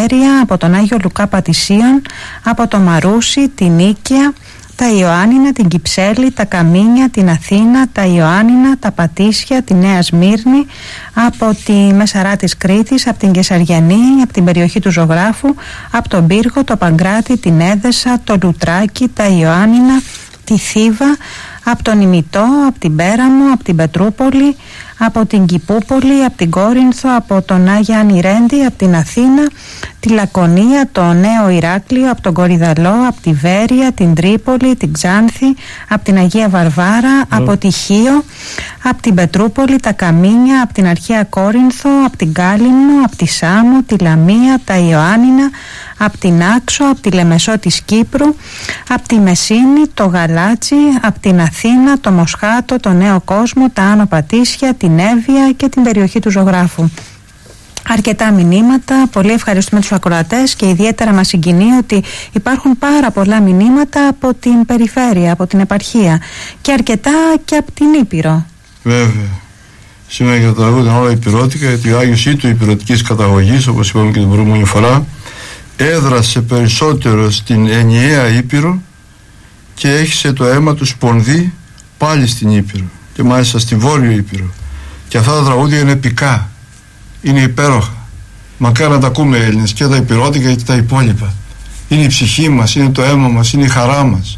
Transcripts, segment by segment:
Βέρεια, από τον Άγιο Λουκά Πατησίων, από το Μαρούσι, την Νίκαια, τα Ιωάννινα, την Κυψέλη, τα Καμίνια, την Αθήνα, τα Ιωάννινα, τα Πατήσια, τη Νέα Σμύρνη, από τη Μεσαρά της Κρήτης, από την Κεσαριανή, από την περιοχή του Ζωγράφου, από τον Πύργο, το Παγκράτη, την Έδεσα, το Λουτράκι, τα Ιωάννινα, τη Θήβα, από τον Ημιτό, από την Πέραμο, από την Πετρούπολη, από την Κηπούπολη, από την Κόρινθο, από τον Άγια Ανιρέντη, από την Αθήνα, τη Λακωνία, το Νέο Ηράκλειο, από τον Κορυδαλό, από τη Βέρεια, την Τρίπολη, την Ξάνθη, από την Αγία Βαρβάρα, από τη Χίο, από την Πετρούπολη, τα Καμίνια, από την Αρχαία Κόρινθο, από την Κάλυμνο, από τη Σάμο, τη Λαμία, τα Ιωάννινα, από την Άξο, από τη Λεμεσό της Κύπρου, από τη Μεσίνη, το Γαλάτσι, από την Αθήνα, το Μοσχάτο, το Νέο Κόσμο, τα Άνω Πατήσια, την Εύβοια και την περιοχή του Ζωγράφου. Αρκετά μηνύματα, πολύ ευχαριστούμε τους ακροατές και ιδιαίτερα μας συγκινεί ότι υπάρχουν πάρα πολλά μηνύματα από την περιφέρεια, από την επαρχία και αρκετά και από την Ήπειρο. Βέβαια. Σήμερα για το τραγούδι όλα υπηρώτικα, γιατί ο Άγιος Ήτου υπηρετικής καταγωγής, όπως είπαμε και την προηγούμενη φορά, έδρασε περισσότερο στην ενιαία Ήπειρο και έχισε το αίμα του σπονδί πάλι στην Ήπειρο και μάλιστα στη Βόρειο Ήπειρο. Και αυτά τα τραγούδια είναι επικά, είναι υπέροχα. Μακάρι να τα ακούμε Έλληνες, και τα υπηρώτικα και τα υπόλοιπα. Είναι η ψυχή μας, είναι το αίμα μας, είναι η χαρά μας,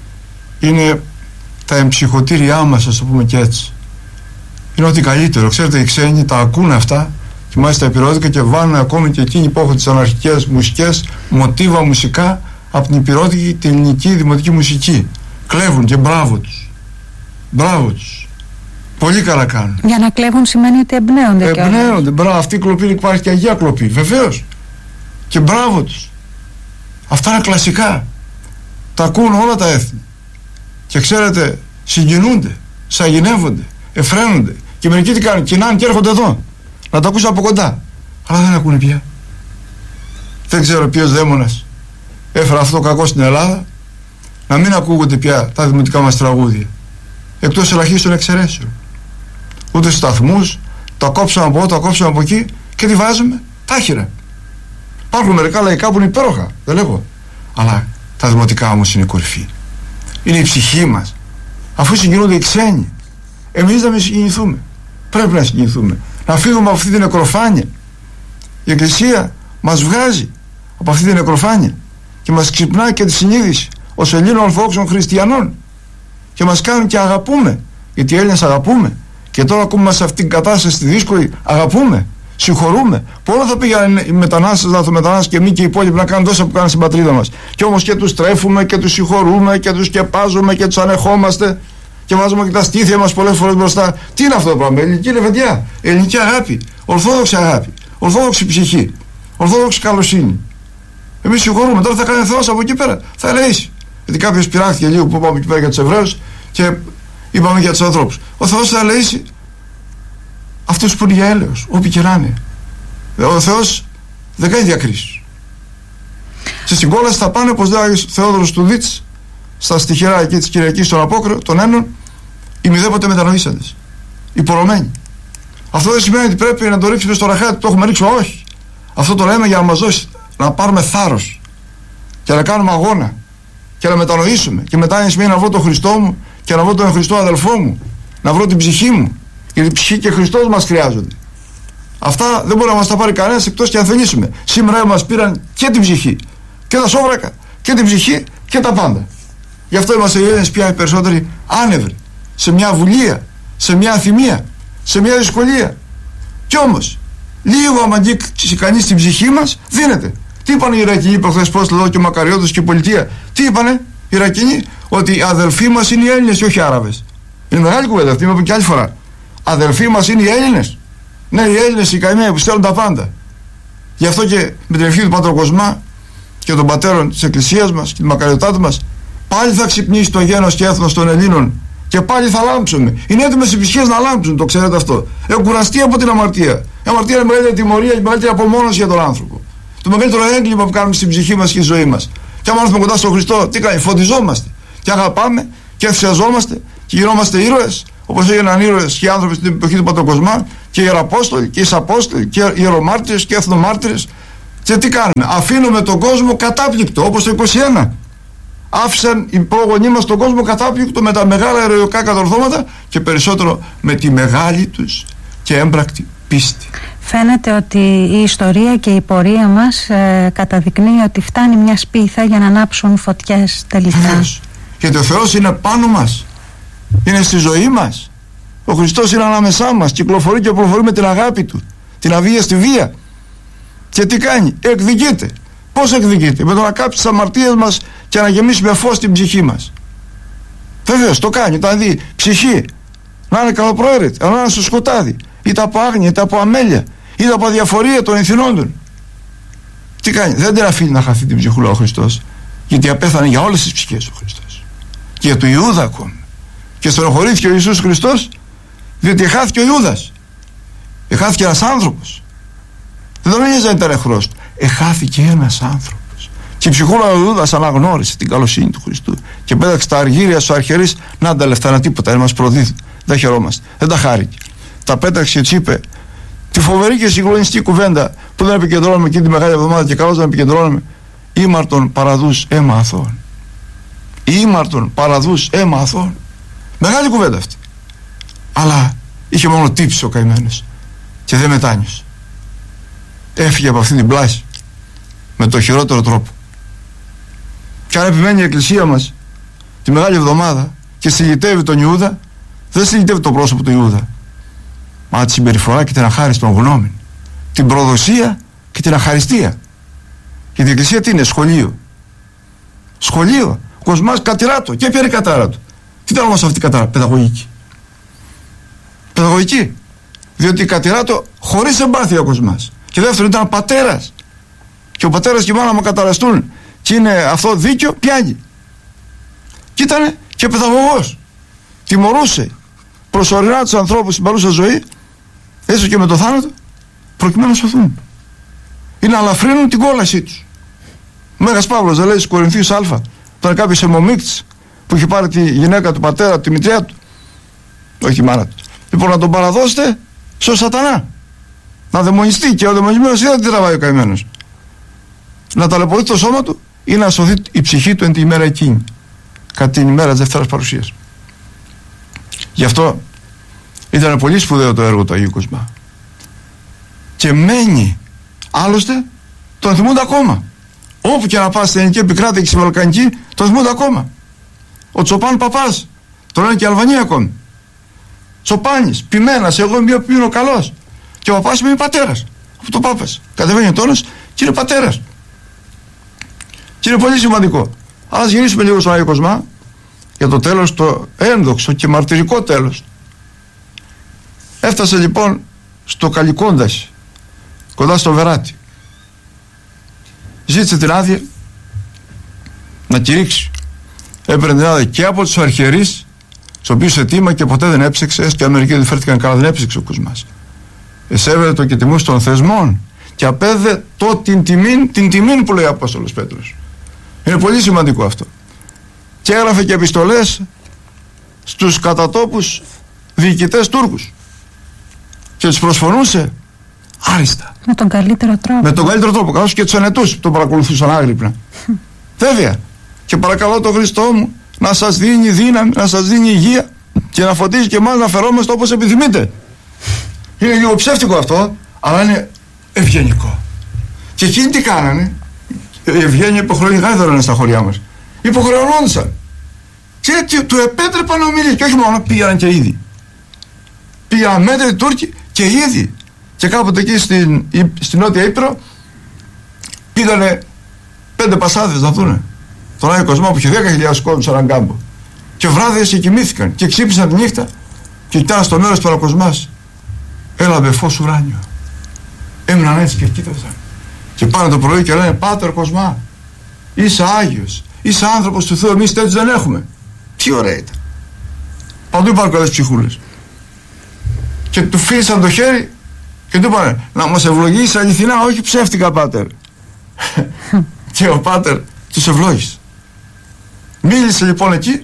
είναι τα εμψυχωτήριά μας, ας το πούμε και έτσι. Είναι ό,τι καλύτερο. Ξέρετε, οι ξένοι τα ακούν αυτά και μάλιστα υπηρώτικα και βάλουν ακόμη και εκείνοι που έχουν τις αναρχικές μουσικές μοτίβα μουσικά από την υπηρώτικη, την ελληνική δημοτική μουσική. Κλέβουν και μπράβο τους. Μπράβο τους. Πολύ καλά κάνουν. Για να κλέβουν σημαίνει ότι εμπνέονται. Εμπνέονται. Μπράβο. Αυτή η κλοπή υπάρχει και αγία κλοπή. Βεβαίως. Και μπράβο τους. Αυτά είναι κλασικά. Τα ακούν όλα τα έθνη. Και ξέρετε, συγκινούνται, σαγηνεύονται, εφραίνονται. Και μερικοί τι κάνουν, κοινάνε και έρχονται εδώ να τα ακούσουν από κοντά. Αλλά δεν ακούνε πια. Δεν ξέρω ποιος δαίμονας έφερε αυτό το κακό στην Ελλάδα, να μην ακούγονται πια τα δημοτικά μας τραγούδια, εκτός ελαχίστων εξαιρέσεων. Ούτε σταθμούς, τα κόψαμε από εδώ, τα κόψαμε από εκεί και τι βάζουμε, τάχυρα. Υπάρχουν μερικά λαϊκά που είναι υπέροχα, δεν λέγω, αλλά τα δημοτικά όμως είναι η κορυφή. Είναι η ψυχή μας. Αφού συγκινούνται οι ξένοι, εμείς να μην συγκινηθούμε. Πρέπει να συγκινηθούμε, να φύγουμε από αυτή την νεκροφάνεια. Η Εκκλησία μας βγάζει από αυτή την νεκροφάνεια και μας ξυπνάει και τη συνείδηση ως Ελλήνων Ορθόδοξων Χριστιανών και μας κάνουν και αγαπούμε, γιατί οι Έλληνες αγαπούμε. Και τώρα ακούμε σε αυτήν την κατάσταση τη δύσκολη, αγαπούμε, συγχωρούμε. Πολλά θα πήγαν οι μετανάστες, λαθρομετανάστες και εμείς και οι υπόλοιποι να κάνουν τόσα που κάνουν στην πατρίδα μας. Και όμως και τους τρέφουμε και τους συγχωρούμε και τους σκεπάζουμε και τους ανεχόμαστε και βάζουμε και τα στήθια μας πολλές φορές μπροστά. Τι είναι αυτό το πράγμα? Ελληνική λεβεντιά, ελληνική αγάπη, ορθόδοξη αγάπη, ορθόδοξη ψυχή, ορθόδοξη καλοσύνη. Εμείς συγχωρούμε. Τώρα θα κάνει ο Θεός από εκεί πέρα, θα ελεήσει. Γιατί κάποιος πειράχθηκε λίγο που είπαμε εκεί πέρα για τους Εβραίους και είπαμε για τους ανθρώπους. Ο Θεός θα ελεήσει αυτούς που είναι για έλεος, όποιοι και να είναι. Ο Θεός δεν κάνει διακρίσεις. Στη συγκόλαση θα πάνε, όπως λέει ο Θεόδωρος του Δίτς, στα στοιχερά εκεί της Κυριακής στον Απόκριο των Έλληνων, οι μηδέποτε μετανοήσαντες, οι πορωμένοι. Αυτό δεν σημαίνει ότι πρέπει να το ρίξουμε στο ραχάτι, το έχουμε ρίξει, όχι. Αυτό το λέμε για να μας δώσει, να πάρουμε θάρρος και να κάνουμε αγώνα και να μετανοήσουμε. Και μετά είναι σημαίνει να βρω τον Χριστό μου και να βρω τον Χριστό αδελφό μου, να βρω την ψυχή μου. Γιατί η ψυχή και Χριστός μας χρειάζονται. Αυτά δεν μπορεί να μας τα πάρει κανένας εκτός και αν θελήσουμε. Σήμερα μας πήραν και την ψυχή και τα σόβρακα και την ψυχή και τα πάντα. Γι' αυτό είμαστε οι Έλληνες πια οι περισσότεροι άνευροι, σε μια βουλία, σε μια αθυμία, σε μια δυσκολία. Κι όμως, λίγο άμα αγγίξει κανείς στην ψυχή μας, δίνεται. Τι είπανε οι Ιρακινοί προχθές, πώς εδώ και ο Μακαριώτος και η πολιτεία? Τι είπανε οι Ιρακινοί? Ότι οι αδελφοί μας είναι οι Έλληνες και όχι οι Άραβες. Είναι μεγάλη κουβέντα αυτή, είπαμε και άλλη φορά. Αδελφοί μας είναι οι Έλληνες. Ναι, οι Έλληνες οι καημένοι που στέλνουν τα πάντα. Γι' αυτό και με την ευχή του Πατρ Κοσμά και των πατέρων της Εκκλησίας μας και τη Μακαριωτάτη μας, πάλι θα ξυπνήσει το γένος και έθνος των Ελλήνων και πάλι θα λάμψουμε. Είναι έτοιμες οι ψυχές να λάμψουν, το ξέρετε αυτό. Έχουν κουραστεί από την αμαρτία. Η αμαρτία είναι η μεγαλύτερη τιμωρία και η μεγαλύτερη απομόνωση για τον άνθρωπο. Το μεγαλύτερο έγκλημα που κάνουμε στην ψυχή μας και στη ζωή μας. Και άμα έρθουμε κοντά στον Χριστό, τι κάνει? Φωτιζόμαστε και αγαπάμε και ενθουσιαζόμαστε και γινόμαστε ήρωες, όπως έγιναν ήρωες και οι άνθρωποι στην εποχή του Πατρ Κοσμά και οι Ιεραπόστολοι και οι Απόστολοι και οι Ιερομάρτυρες και οι Εθνομάρτυρες Και τι κάνουμε? Αφήνουμε τον κόσμο κατάπληκτο, όπως το 21. Άφησαν οι πρόγονοί μας τον κόσμο κατάπληκτο με τα μεγάλα ηρωικά κατορθώματα και περισσότερο με τη μεγάλη τους και έμπρακτη πίστη. Φαίνεται ότι η ιστορία και η πορεία μας καταδεικνύει ότι φτάνει μια σπίθα για να ανάψουν φωτιές τελικά. Βεβαίως. Γιατί ο Θεός είναι πάνω μας, είναι στη ζωή μας. Ο Χριστός είναι ανάμεσά μας, κυκλοφορεί και προχωρεί με την αγάπη Του, την αβίαστη βία. Και τι κάνει? Εκδικείται. Πώς εκδικείται? Με το να κάψει τις αμαρτίες μας και να γεμίσει με φως την ψυχή μας. Βεβαίως το κάνει. Το δει ψυχή να είναι καλοπροαίρετη, να είναι στο σκοτάδι, είτε από άγνοια, είτε από αμέλεια, είτε από αδιαφορία των ηθινόντων. Τι κάνει? Δεν την αφήνει να χαθεί την ψυχούλα ο Χριστός, γιατί απέθανε για όλες τις ψυχές ο Χριστός. Και για του Ιούδα ακόμη. Και στενοχωρήθηκε ο Ιησούς Χριστός, διότι εχάθηκε ο Ιούδας. Εχάθηκε ένας άνθρωπος. Δεν τον ένιωσε να ήταν εχθρός του. Εχάθηκε ένας άνθρωπος. Και η ψυχούλα ο Ιούδας αναγνώρισε την καλοσύνη του Χριστού και πέταξε τα αργύρια στους αρχιερείς. Να τα λεφτά, να τίποτα, δεν μας προδίδουν. Δεν χαιρόμαστε. Δεν τα χάρηκε. Τα πέταξε και τους είπε τη φοβερή και συγκλονιστική κουβέντα που δεν επικεντρώνουμε εκείνη τη Μεγάλη Εβδομάδα, και καλώς να επικεντρώνουμε. Ήμαρτον παραδούς αίμα αθώων. Ήμαρτον παραδούς αίμα αθώων. Μεγάλη κουβέντα αυτή. Αλλά είχε μόνο τύψει ο καημένος και δεν μετάνιωσε. Έφυγε από αυτή την πλάση με το χειρότερο τρόπο. Και αν επιμένει η Εκκλησία μας τη Μεγάλη Εβδομάδα και συλλητεύει τον Ιούδα, δεν συλλητεύει το πρόσωπο του Ιούδα, μα τη συμπεριφορά και την αχάριστη των γνώμη, την προδοσία και την αχαριστία. Γιατί η Εκκλησία τι είναι? Σχολείο. Σχολείο. Ο Κοσμάς κατηράτο και πήρε κατάρα του. Τι ήταν όμως αυτή η κατάρα? Παιδαγωγική. Παιδαγωγική. Διότι η κατηράτο χωρίς εμπάθεια ο Κοσμάς. Και δεύτερον ήταν πατέρας. Και ο πατέρας και η μάνα μου καταραστούν και είναι αυτό δίκιο, πιάνει. Και ήταν και παιδαγωγός. Τιμωρούσε προσωρινά τους ανθρώπους στην παρούσα ζωή, έστω και με το θάνατο, προκειμένου να σωθούν ή να αλαφρύνουν την κόλασή τους. Ο Μέγας Παύλος δεν λέει στους Κορινθίους Α, τώρα κάποιος αιμομίκτης που είχε πάρει τη γυναίκα του πατέρα, τη μητριά του, όχι τη μάνα του, λοιπόν να τον παραδώσετε στο σατανά, να δαιμονιστεί, και ο δαιμονισμένος δεν την τραβάει ο καημένος, να ταλαιπωρεί το σώμα του ή να σωθεί η ψυχή του εν την ημέρα εκείνη, κατά την ημέρα της Δευτέρας Παρουσίας. Γι' αυτό ήταν πολύ σπουδαίο το έργο του Αγίου Κοσμά και μένει, άλλωστε τον θυμούνται ακόμα. Όπου και να πας στην ελληνική επικράτεια και στη βαλκανική, τον θυμούνται ακόμα. Ο Τσοπάν Παπάς, τον λένε και Αλβανία ακόμη. Τσοπάνης, ποιμένας, εγώ είμαι ο καλός. Και ο παπάς είμαι πατέρας. Από το Πάπας κατεβαίνει ο τόνος και είναι πατέρας. Και είναι πολύ σημαντικό. Ας γυρίσουμε λίγο στον Άγιο Κοσμά για το τέλος, το ένδοξο και μαρτυρικό τέλος. Έφτασε λοιπόν στο Καλικόνταση, κοντά στο Βεράτι. Ζήτησε την άδεια να κηρύξει. Έπαιρνε την άδεια και από τους αρχιερείς, τους οποίους ετήμα και ποτέ δεν έψεξε, και αν μερικοί δεν φέρθηκαν καλά, δεν έψεξε ο Κοσμάς. Εσέβρε το και τιμούς των θεσμών και απέδε το την τιμήν που λέει ο Απόστολος Πέτρος. Είναι πολύ σημαντικό αυτό. Και έγραφε και επιστολές στους κατατόπους διοικητές Τούρκους και τους προσφωνούσε άριστα. Με τον καλύτερο τρόπο. Με τον καλύτερο τρόπο, καθώς και τους ανετούς που τον παρακολουθούσαν άγρυπνα. Βέβαια. Και παρακαλώ τον Χριστό μου να σας δίνει δύναμη, να σας δίνει υγεία και να φωτίζει και εμάς να φερόμαστε όπως επιθυμείτε. Είναι λίγο ψεύτικο αυτό, αλλά είναι ευγενικό. Και εκείνοι τι κάνανε? Η ευγένεια υποχρεωτικά δεν ήταν στα χωριά μας. Υποχρεωνόντουσαν. Και του επέτρεπαν να ομιλεί. Και όχι μόνο, πήγαν και ήδη. Πήγαν μέτροι Τούρκοι και ήδη. Και κάποτε εκεί στην Νότια Ήπειρο πήγανε 5 πασάδες να δούνε τον Άγιο Κοσμά που είχε 10.000 κόσμους σε έναν κάμπο. Και βράδυες και κοιμήθηκαν και ξύπνησαν τη νύχτα και κοιτάνε στο μέρος του Κοσμάς. Έλαβε φως ουράνιο. Έμειναν έτσι και κοίταζαν. Και πάνε το πρωί και λένε: Πάτερ Κοσμά, είσαι Άγιος, είσαι άνθρωπος του Θεού, εμείς τέτοιους δεν έχουμε. Τι ωραία ήταν. Παντού υπάρχουν καλές ψυχούλες. Και του φίλησαν το χέρι και του είπανε: να μας ευλογήσει αληθινά, όχι ψεύτικα, Πάτερ. Και ο Πάτερ τους ευλόγησε. Μίλησε λοιπόν εκεί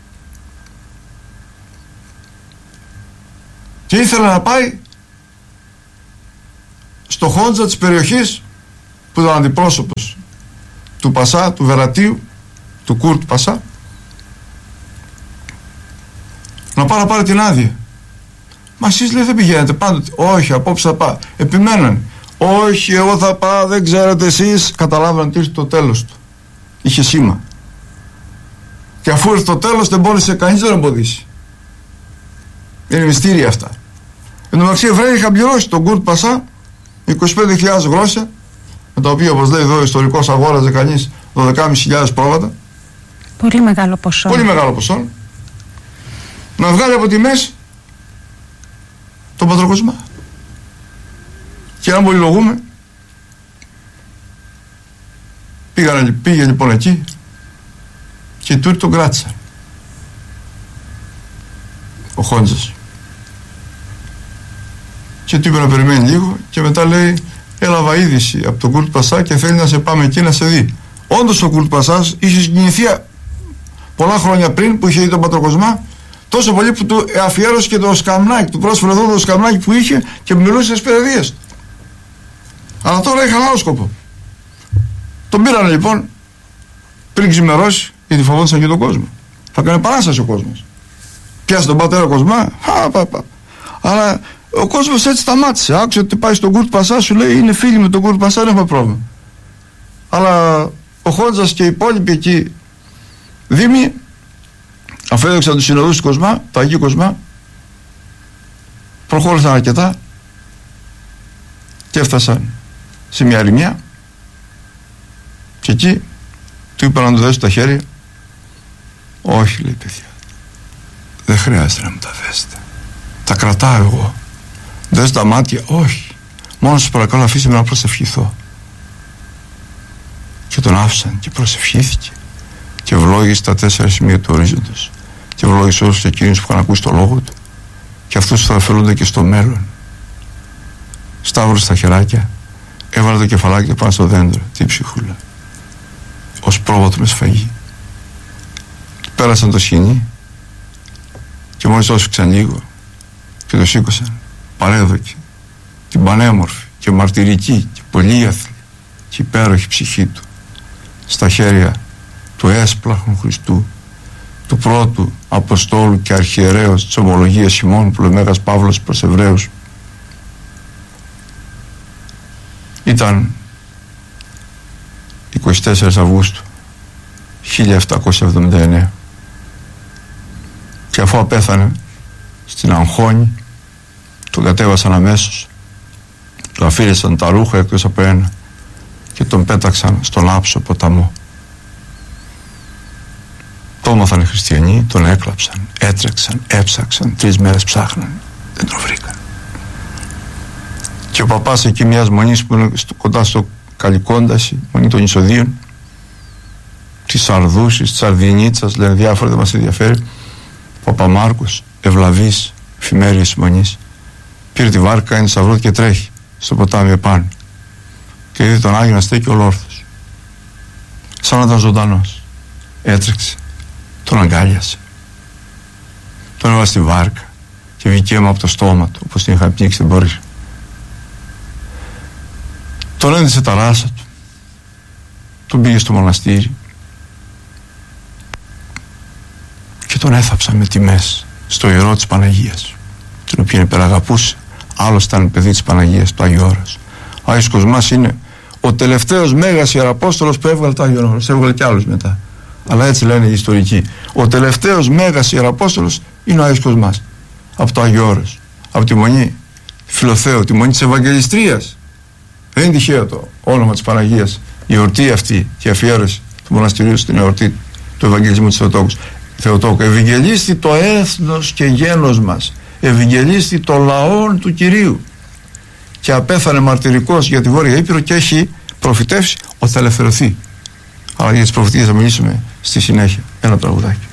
και ήθελε να πάει στο χόντζα της περιοχής που ήταν αντιπρόσωπος του Πασά, του Βερατίου, του Κούρτ Πασά, να πάρει την άδεια. Μα εσείς, λέει, δεν πηγαίνετε πάντοτε? Όχι, απόψε θα πάω. Επιμέναν. Όχι, εγώ θα πάω, δεν ξέρετε εσείς. Καταλάβανε ότι ήρθε το τέλος του. Είχε σήμα. Και αφού ήρθε το τέλος, δεν μπόρεσε κανείς να εμποδίσει. Είναι μυστήρια αυτά. Εν τω μεταξύ, οι Εβραίοι είχαν πληρώσει τον Κούρτ Πασά 25.000 γρόσια, με τα οποία, όπως λέει εδώ ο ιστορικός, αγόραζε κανείς 12.500 πρόβατα. Πολύ μεγάλο ποσό. Πολύ μεγάλο ποσό. Να βγάλει από τη μέση τον Πατροκοσμά. Και αν πολυλογούμε, πήγε λοιπόν εκεί και οι Τούρκοι τον κράτησαν, ο Χόντζας, και του είπε να περιμένει λίγο, και μετά λέει, έλαβα είδηση από τον Κούρτ Πασά και θέλει να σε πάμε εκεί να σε δει. Όντως ο Κούρτ Πασάς είχε συγκινηθεί πολλά χρόνια πριν που είχε δει τον Πατροκοσμά, τόσο πολύ που του αφιέρωσε και το σκαμνάκι, του πρόσφερε εδώ το σκαμνάκι που είχε και μιλούσε στις παιδείες του. Αλλά τώρα είχαν άλλο σκοπό. Τον πήρανε λοιπόν πριν ξημερώσει, γιατί φοβόντουσαν και τον κόσμο. Θα κάνει παράσταση ο κόσμος. Πιάσε τον πατέρα Κοσμά, αλλά ο κόσμος έτσι σταμάτησε. Άκουσε ότι πάει στον Κούρτ Πασά, σου λέει είναι φίλοι με τον Κούρτ Πασά, δεν έχουμε πρόβλημα. Αλλά ο Χόντζας και οι υπόλοιποι εκεί δήμοι, αφού έδειξαν τους συνοδούς του Κοσμά, το Αγίου Κοσμά, προχώρησαν αρκετά και έφτασαν σε μια ερημιά, και εκεί του είπαν να του δέσουν τα χέρια. Όχι, λέει, παιδιά, δεν χρειάζεται να μου τα δέσετε, τα κρατάω εγώ. Δες τα μάτια? Όχι, μόνο σας παρακαλώ αφήστε με να προσευχηθώ. Και τον άφησαν και προσευχήθηκε και ευλόγησε τα 4 σημεία του ορίζοντος και ευλόγησε όλους εκείνους που είχαν ακούσει το λόγο του και αυτούς που θα ωφελούνται και στο μέλλον. Σταύρωσε στα χεράκια, έβαλε το κεφαλάκι πάνω στο δέντρο, τη ψυχούλα, ως πρόβατο με σφαγή. Πέρασαν το σκηνή και μόλις όσφιξαν λίγο και το σήκωσαν παρέδοκη, την πανέμορφη και μαρτυρική και πολύαθλη και υπέροχη ψυχή του στα χέρια του έσπλαχνου Χριστού, του πρώτου Αποστόλου και Αρχιερέως της Ομολογίας ημών, που λέει Μέγας Παύλος προς Εβραίους. Ήταν 24 Αυγούστου 1779 και αφού απέθανε στην Αγχώνη, τον κατέβασαν αμέσως, του αφήρεσαν τα ρούχα εκτός από ένα και τον πέταξαν στον άψο ποταμό. Το έμαθαν οι χριστιανοί, τον έκλαψαν, έτρεξαν, έψαξαν, 3 μέρες ψάχναν, δεν τον βρήκαν. Και ο παπάς εκεί μιας μονής που είναι κοντά στο Καλικόνταση, μονή των Ισοδίων, της Αρδούσης, της Αρδινίτσας, λένε διάφορα, δεν μας ενδιαφέρει, ο Παπαμάρκος, ευλαβής, εφημέρειας μονής, πήρε τη βάρκα, κάνει σταυρό και τρέχει στο ποτάμι επάνω και είδε τον Άγιο να στέκει ολόρθος, σαν να ήταν ζωντανός. Έτρεξε, τον αγκάλιασε, τον έβαλε στη βάρκα και βγήκε αίμα από το στόμα του, όπως την είχαν πνίξει την πόρη. Τον έδισε τα ράσα του, τον πήγε στο μοναστήρι και τον έθαψαν με τιμές στο ιερό της Παναγίας, την οποία υπεραγαπούσε. Άλλος ήταν παιδί της Παναγίας, του Άγιου Όρος. Ο Άγιος Κοσμάς είναι ο τελευταίος Μέγας Ιεραπόστολος που έβγαλε το Άγιο Όρος. Έβγαλε κι άλλους μετά, αλλά έτσι λένε οι ιστορικοί. Ο τελευταίος Μέγας Ιεραπόστολος είναι ο Άγιος Κοσμάς, από το Άγιο Όρος, από τη Μονή Φιλοθέου, τη Μονή της Ευαγγελιστρίας. Δεν είναι τυχαίο το όνομα της Παναγίας, η εορτή αυτή και η αφιέρωση του μοναστηρίου στην εορτή του Ευαγγελισμού της Θεοτόκου. Ευαγγελίστη το έθνος και γένος μας, ευαγγελίστη το λαόν του Κυρίου, και απέθανε μαρτυρικός για τη Βόρεια Ήπειρο και έχει προφητεύσει ότι θα ελευθερωθεί. Αλλά για τις προφητείες θα μιλήσουμε στη συνέχεια. Ένα τραγουδάκι.